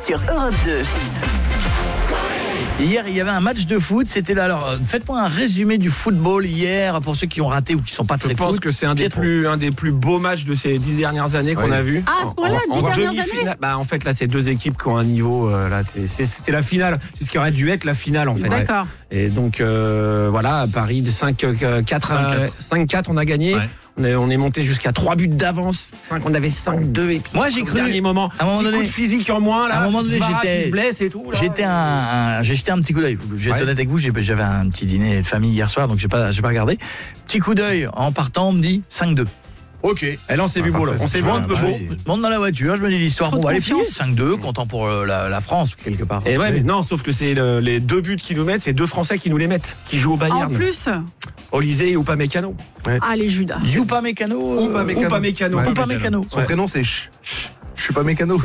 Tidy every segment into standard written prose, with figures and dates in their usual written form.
sur Europe 2. Hier, il y avait un match de foot, c'était là. Alors, faites-moi un résumé du football hier pour ceux qui ont raté ou qui sont pas très Je pense que c'est un des plus beaux matchs de ces 10 dernières années qu'on a vu. Ah, à ce point-là, 10 dernières années. En fait, là, c'est deux équipes qui ont un niveau. Là, c'était la finale. C'est ce qui aurait dû être la finale, en fait. D'accord. Et donc, voilà, à Paris, 5-4, on a gagné. Ouais. On est monté jusqu'à 3 buts d'avance. On avait 5-2 et puis moi j'ai cru dernier moment, à un moment donné, coup de physique en moins là. À un moment donné, se blesse et tout. J'ai jeté un petit coup d'œil. Je vais être honnête avec vous, j'avais un petit dîner de famille hier soir, donc j'ai pas regardé. Petit coup d'œil en partant, on me dit 5-2. Ok. Et là on s'est vu beau là. On s'est vu un peu beau. Je monte dans la voiture, je me dis l'histoire. Bon, allez, 5-2, content pour la France quelque part. Et ouais, mais non, sauf que c'est les deux buts qu'ils nous mettent, c'est deux Français qui nous les mettent, qui jouent au Bayern. En plus. Olysée et Upamecano. Ouais. Allez Judas. Upamecano. Upamecano. Son prénom c'est je suis pas mécano.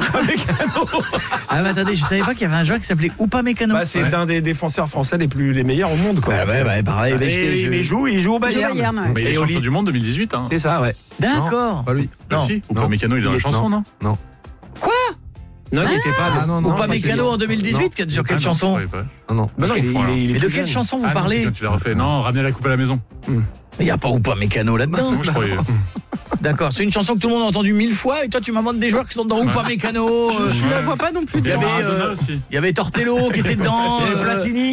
Ah mais attendez, je savais pas qu'il y avait un joueur qui s'appelait Upamecano. C'est un des défenseurs français les meilleurs au monde quoi. Pareil. Il joue au Bayern. Mais il est champion du monde 2018 hein. C'est ça, ouais. D'accord. Pas lui. Non. Si, Upamecano il est dans la chanson, non? Quoi? Non, il était pas. Non. Upamecano en 2018, sur quelle chanson? Non. Mais de quelle chanson vous parlez? Quand tu l'as refait. Non, ramener la coupe à la maison. Mais il n'y a pas Upamecano là-dedans. Moi je croyais. D'accord, c'est une chanson que tout le monde a entendue 1000 fois et toi tu m'inventes des joueurs qui sont dans Upamecano. Je la vois pas non plus. Il y avait Tortello qui était dedans. Il y avait Platini.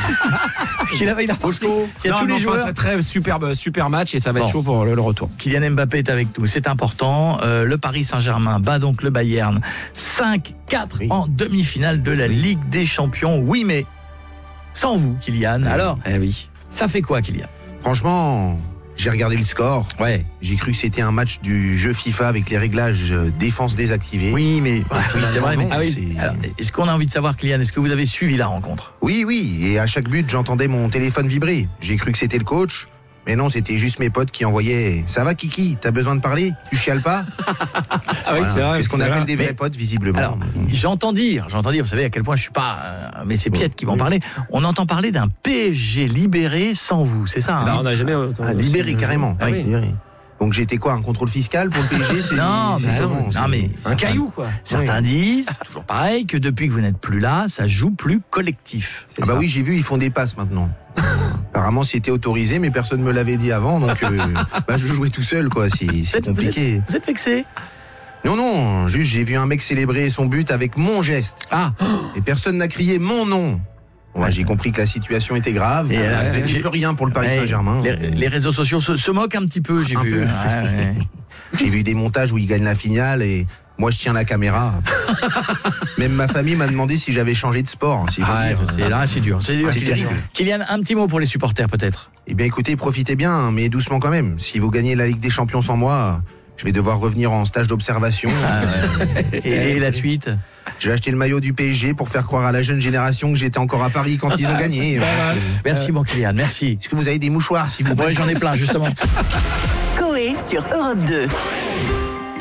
Il a tous les joueurs. Très super match et ça va être chaud pour le retour. Kylian Mbappé est avec nous, c'est important. Le Paris Saint-Germain bat donc le Bayern 5-4 en demi-finale de la Ligue des Champions. Oui, mais sans vous, Kylian. Alors, ça fait quoi, Kylian? Franchement, j'ai regardé le score. Ouais. J'ai cru que c'était un match du jeu FIFA avec les réglages défense désactivée. Oui, mais c'est vrai. Non, Alors, est-ce qu'on a envie de savoir, Kylian, est-ce que vous avez suivi la rencontre? Oui. Et à chaque but, j'entendais mon téléphone vibrer. J'ai cru que c'était le coach. Mais non, c'était juste mes potes qui envoyaient « Ça va Kiki, t'as besoin de parler? Tu chiales pas ?» C'est vrai. C'est ce qu'on appelle des vrais potes, visiblement. Alors, j'entends dire, vous savez à quel point je suis pas... mais c'est Piette qui m'en parlait. On entend parler d'un PSG libéré sans vous, c'est ça? On n'a jamais... libéré, carrément. Ah, oui. Libéré. Donc j'étais quoi, un contrôle fiscal pour le PSG? Non, mais un caillou quoi. Certains disent, toujours pareil, que depuis que vous n'êtes plus là, ça joue plus collectif. Oui, j'ai vu, ils font des passes maintenant. Apparemment c'était autorisé, mais personne me l'avait dit avant, donc je jouais tout seul quoi. C'est compliqué. Vous êtes vexé? Non, juste j'ai vu un mec célébrer son but avec mon geste. Et personne n'a crié mon nom. J'ai compris que la situation était grave. Il n'y avait plus rien pour le Paris Saint-Germain. Les réseaux sociaux se moquent un petit peu, j'ai vu. J'ai vu des montages où ils gagnent la finale et moi je tiens la caméra. Même ma famille m'a demandé si j'avais changé de sport. C'est dur. C'est terrible. Kylian, un petit mot pour les supporters peut-être. Eh bien écoutez, profitez bien, mais doucement quand même. Si vous gagnez la Ligue des Champions sans moi, je vais devoir revenir en stage d'observation. Et la suite? Je vais acheter le maillot du PSG pour faire croire à la jeune génération que j'étais encore à Paris quand ils ont gagné. Merci mon Kylian, merci. Est-ce que vous avez des mouchoirs s'il vous plaît? J'en ai plein justement. Coé sur Europe 2.